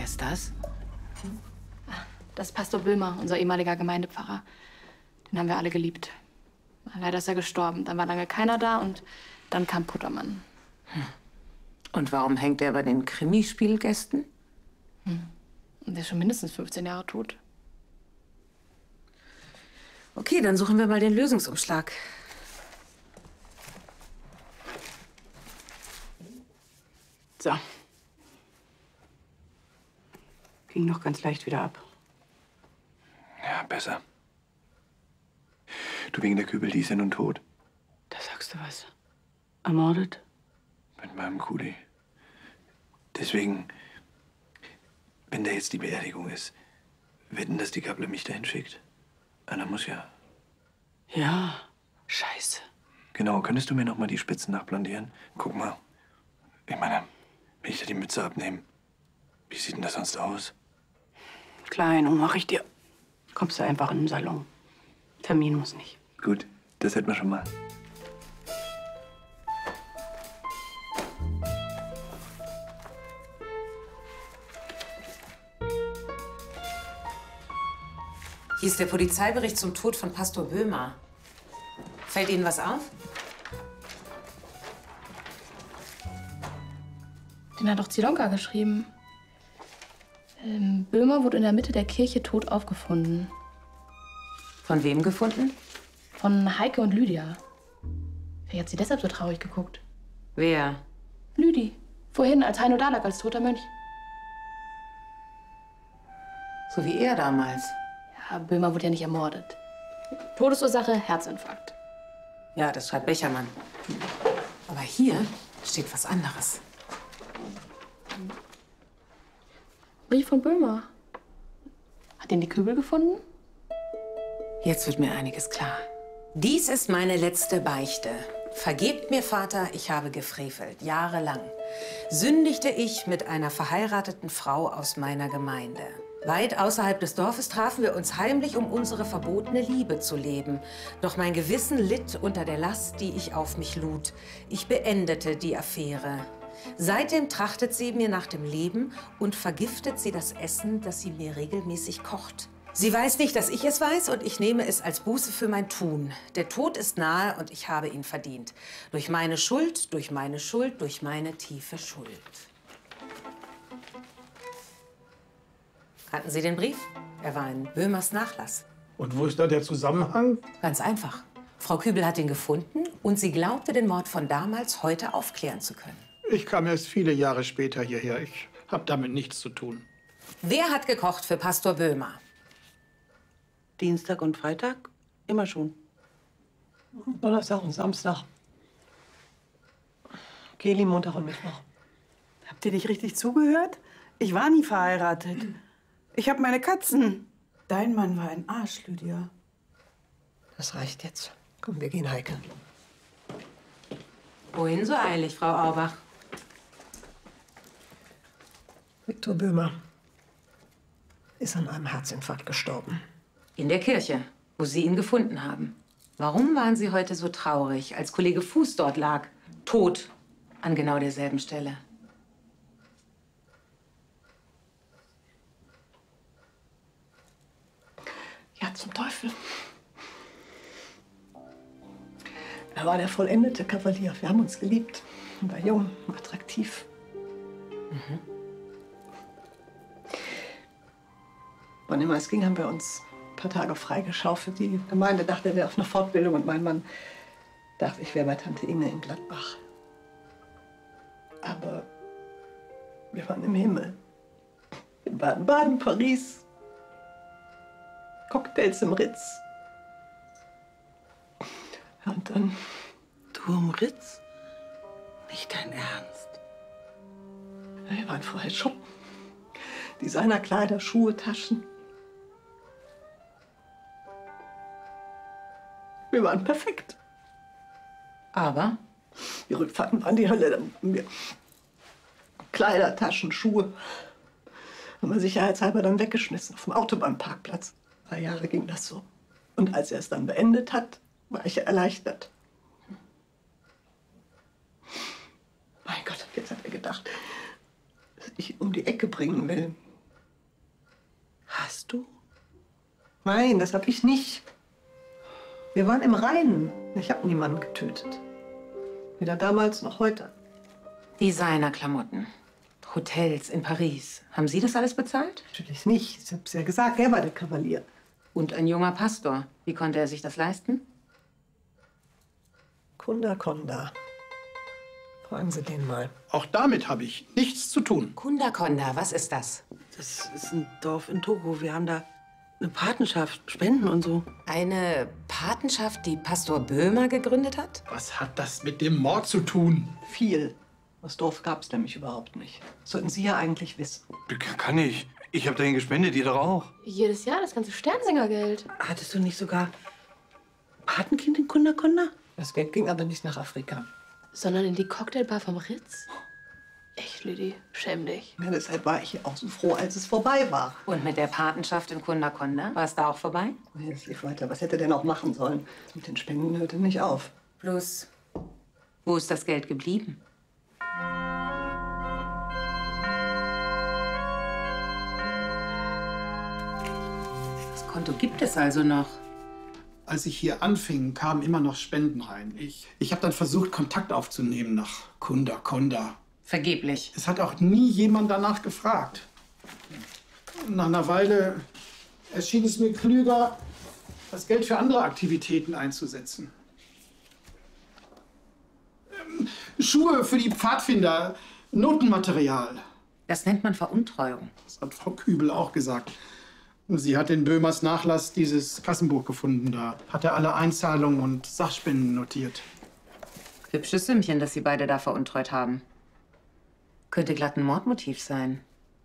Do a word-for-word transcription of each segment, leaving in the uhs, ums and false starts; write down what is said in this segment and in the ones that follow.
ist das? Das ist Pastor Böhmer, unser ehemaliger Gemeindepfarrer. Den haben wir alle geliebt. Leider ist er gestorben. Dann war lange keiner da und dann kam Puttermann. Hm. Und warum hängt er bei den Krimispielgästen? Hm. Und der ist schon mindestens fünfzehn Jahre tot. Okay, dann suchen wir mal den Lösungsumschlag. So. Ging noch ganz leicht wieder ab. Ja, besser. Du, wegen der Kübel, die ist ja nun tot. Da sagst du was. Ermordet? Mit meinem Kuli. Deswegen, wenn da jetzt die Beerdigung ist, wetten, dass die Kaple mich dahin schickt? Anna muss ja. Ja, scheiße. Genau, könntest du mir noch mal die Spitzen nachblondieren? Guck mal. Ich meine, wenn ich da die Mütze abnehme, wie sieht denn das sonst aus? Klein, und mach ich dir. Kommst du einfach in den Salon. Termin muss nicht. Gut, das hätten wir schon mal. Hier ist der Polizeibericht zum Tod von Pastor Böhmer. Fällt Ihnen was auf? Den hat doch Zilonka geschrieben. Ähm, Böhmer wurde in der Mitte der Kirche tot aufgefunden. Von wem gefunden? Von Heike und Lydia. Wer hat sie deshalb so traurig geguckt? Wer? Lüdi. Vorhin, als Heino da lag, als toter Mönch. So wie er damals. Ja, Böhmer wurde ja nicht ermordet. Todesursache, Herzinfarkt. Ja, das schreibt Bechermann. Aber hier steht was anderes. Brief von Böhmer. Hat ihn die Kübel gefunden? Jetzt wird mir einiges klar. Dies ist meine letzte Beichte. Vergebt mir, Vater, ich habe gefrevelt, jahrelang. Sündigte ich mit einer verheirateten Frau aus meiner Gemeinde. Weit außerhalb des Dorfes trafen wir uns heimlich, um unsere verbotene Liebe zu leben. Doch mein Gewissen litt unter der Last, die ich auf mich lud. Ich beendete die Affäre. Seitdem trachtet sie mir nach dem Leben und vergiftet sie das Essen, das sie mir regelmäßig kocht. Sie weiß nicht, dass ich es weiß, und ich nehme es als Buße für mein Tun. Der Tod ist nahe und ich habe ihn verdient. Durch meine Schuld, durch meine Schuld, durch meine tiefe Schuld. Kannten Sie den Brief? Er war in Böhmers Nachlass. Und wo ist da der Zusammenhang? Ganz einfach. Frau Kübel hat ihn gefunden und sie glaubte, den Mord von damals heute aufklären zu können. Ich kam erst viele Jahre später hierher. Ich habe damit nichts zu tun. Wer hat gekocht für Pastor Böhmer? Dienstag und Freitag? Immer schon. Donnerstag und Samstag. Keli Montag und Mittwoch. Habt ihr nicht richtig zugehört? Ich war nie verheiratet. Ich habe meine Katzen. Dein Mann war ein Arsch, Lydia. Das reicht jetzt. Komm, wir gehen, Heike. Wohin so eilig, Frau Auerbach? Viktor Böhmer ist an einem Herzinfarkt gestorben. In der Kirche, wo Sie ihn gefunden haben. Warum waren Sie heute so traurig, als Kollege Fuß dort lag, tot, an genau derselben Stelle? Ja, zum Teufel. Er war der vollendete Kavalier. Wir haben uns geliebt. Er war jung, attraktiv. Mhm. Wann immer es ging, haben wir uns ein paar Tage freigeschaufelt. Die Gemeinde dachte, er wäre auf einer Fortbildung, und mein Mann dachte, ich wäre bei Tante Inge in Gladbach. Aber wir waren im Himmel. In Baden-Baden, Paris. Cocktails im Ritz. Ja, und dann... Du im Ritz? Nicht dein Ernst? Wir waren vorher shoppen. Designerkleider, Schuhe, Taschen. Wir waren perfekt. Aber? Die Rückfahrten waren die Hölle. Dann haben wir Kleider, Taschen, Schuhe. Haben wir sicherheitshalber dann weggeschmissen auf dem Autobahnparkplatz. Drei Jahre ging das so. Und als er es dann beendet hat, war ich erleichtert. Mein Gott, jetzt hat er gedacht, dass ich ihn um die Ecke bringen will. hast du? Nein, das hab ich nicht. Wir waren im Reinen. Ich habe niemanden getötet. Weder damals noch heute. Designerklamotten, Hotels in Paris. Haben Sie das alles bezahlt? Natürlich nicht. Ich hab's ja gesagt, er war der Kavalier. Und ein junger Pastor. Wie konnte er sich das leisten? Kunda Konda. Fragen Sie den mal. Auch damit habe ich nichts zu tun. Kunda Konda, was ist das? Das ist ein Dorf in Togo. Wir haben da eine Patenschaft, Spenden und so. Eine Patenschaft, die Pastor Böhmer gegründet hat? Was hat das mit dem Mord zu tun? Viel. Das Dorf gab's nämlich überhaupt nicht. Das sollten Sie ja eigentlich wissen. Kann ich. Ich habe dahin gespendet, ihr doch auch. Jedes Jahr das ganze Sternsingergeld. Hattest du nicht sogar Patenkind in Kunda Konda? Das Geld ging aber nicht nach Afrika. Sondern in die Cocktailbar vom Ritz? Echt, Lüdi, schäm dich. Ja, deshalb war ich auch so froh, als es vorbei war. Und mit der Patenschaft in Kunda Konda? War es da auch vorbei? Nee, es lief weiter. Was hätte er denn auch machen sollen? Mit den Spenden hörte nicht auf. Bloß, wo ist das Geld geblieben? Das Konto gibt es also noch. Als ich hier anfing, kamen immer noch Spenden rein. Ich, ich habe dann versucht, Kontakt aufzunehmen nach Kunda Konda. Vergeblich. Es hat auch nie jemand danach gefragt. Nach einer Weile erschien es mir klüger, das Geld für andere Aktivitäten einzusetzen. Ähm, Schuhe für die Pfadfinder, Notenmaterial. Das nennt man Veruntreuung. Das hat Frau Kübel auch gesagt. Sie hat in Böhmers Nachlass dieses Kassenbuch gefunden. Da hat er alle Einzahlungen und Sachspenden notiert. Hübsches Sümmchen, das Sie beide da veruntreut haben. Könnte glatt ein Mordmotiv sein.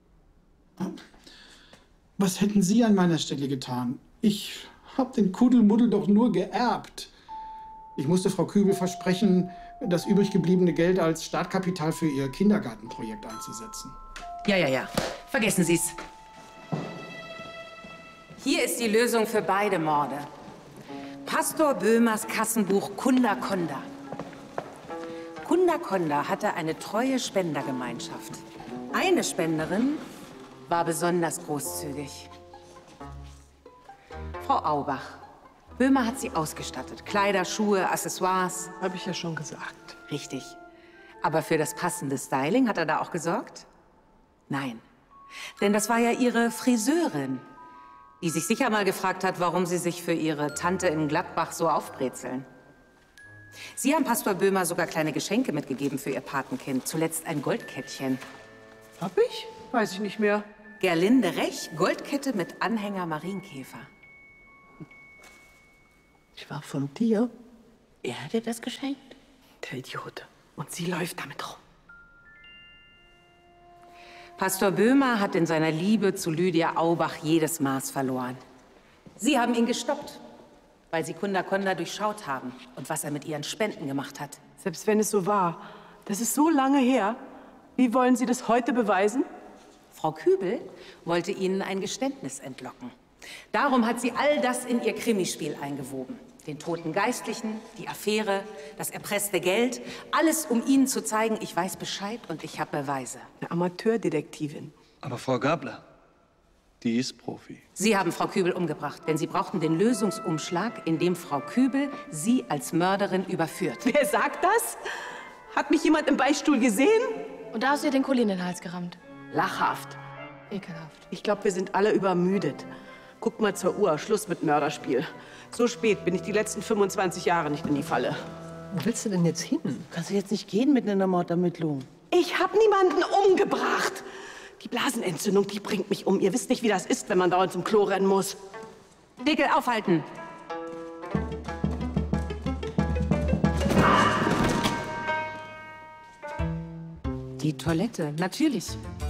Was hätten Sie an meiner Stelle getan? Ich habe den Kuddelmuddel doch nur geerbt. Ich musste Frau Kübel versprechen, das übrig gebliebene Geld als Startkapital für ihr Kindergartenprojekt einzusetzen. Ja, ja, ja. Vergessen Sie's. Hier ist die Lösung für beide Morde. Pastor Böhmers Kassenbuch Kunda Konda. Kunda Konda hatte eine treue Spendergemeinschaft. Eine Spenderin war besonders großzügig. Frau Aubach. Böhmer hat sie ausgestattet. Kleider, Schuhe, Accessoires. Habe ich ja schon gesagt. Richtig. Aber für das passende Styling hat er da auch gesorgt? Nein. Denn das war ja ihre Friseurin, die sich sicher mal gefragt hat, warum sie sich für ihre Tante in Gladbach so aufbrezeln. Sie haben Pastor Böhmer sogar kleine Geschenke mitgegeben für ihr Patenkind. Zuletzt ein Goldkettchen. Hab ich? Weiß ich nicht mehr. Gerlinde Rech, Goldkette mit Anhänger Marienkäfer. Ich war von dir. Er hat dir das geschenkt? Der Idiot. Und sie läuft damit rum. Pastor Böhmer hat in seiner Liebe zu Lydia Aubach jedes Maß verloren. Sie haben ihn gestoppt, weil sie Kunda Konda durchschaut haben und was er mit ihren Spenden gemacht hat. Selbst wenn es so war, das ist so lange her. Wie wollen Sie das heute beweisen? Frau Kübel wollte ihnen ein Geständnis entlocken. Darum hat sie all das in ihr Krimispiel eingewoben. Den toten Geistlichen, die Affäre, das erpresste Geld. Alles, um ihnen zu zeigen, ich weiß Bescheid und ich habe Beweise. Eine Amateurdetektivin. Aber Frau Gabler, die ist Profi. Sie haben Frau Kübel umgebracht, denn Sie brauchten den Lösungsumschlag, in dem Frau Kübel Sie als Mörderin überführt. Wer sagt das? Hat mich jemand im Beichtstuhl gesehen? Und da hast du ihr den Kuli in den Hals gerammt. Lachhaft. Ekelhaft. Ich glaube, wir sind alle übermüdet. Guck mal zur Uhr, Schluss mit Mörderspiel. So spät bin ich die letzten fünfundzwanzig Jahre nicht in die Falle. Wo willst du denn jetzt hin? Kannst du jetzt nicht gehen mit einer Mordermittlung? Ich habe niemanden umgebracht. Die Blasenentzündung, die bringt mich um. Ihr wisst nicht, wie das ist, wenn man dauernd zum Klo rennen muss. Deckel aufhalten! Die Toilette, natürlich.